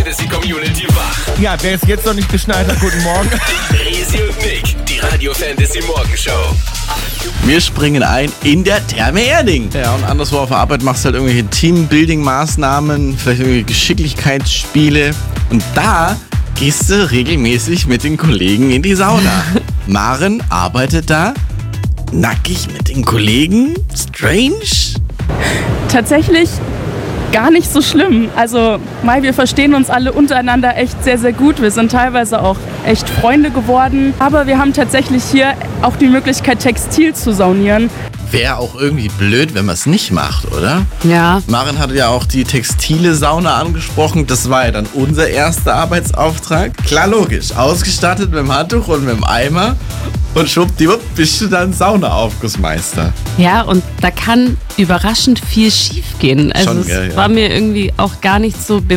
Fantasy-Community wach. Ja, wer es jetzt noch nicht geschnallt hat, guten Morgen. Resi und Nick, die Radio Fantasy Morgenshow. Wir springen ein in der Therme Erding. Ja, und anderswo auf der Arbeit machst du halt irgendwelche Teambuilding-Maßnahmen, vielleicht irgendwelche Geschicklichkeitsspiele. Und da gehst du regelmäßig mit den Kollegen in die Sauna. Maren arbeitet da nackig mit den Kollegen. Strange. Tatsächlich gar nicht so schlimm. Also, wir verstehen uns alle untereinander echt sehr, sehr gut. Wir sind teilweise auch echt Freunde geworden. Aber wir haben tatsächlich hier auch die Möglichkeit, Textil zu saunieren. Wäre auch irgendwie blöd, wenn man es nicht macht, oder? Ja. Maren hatte ja auch die textile Sauna angesprochen. Das war ja dann unser erster Arbeitsauftrag. Klar, logisch. Ausgestattet mit dem Handtuch und mit dem Eimer. Und schwuppdiwupp bist du dann Saunaaufgussmeister. Ja, und da kann überraschend viel schief gehen. Also Schon, es ja. war mir irgendwie auch gar nicht so bewusst.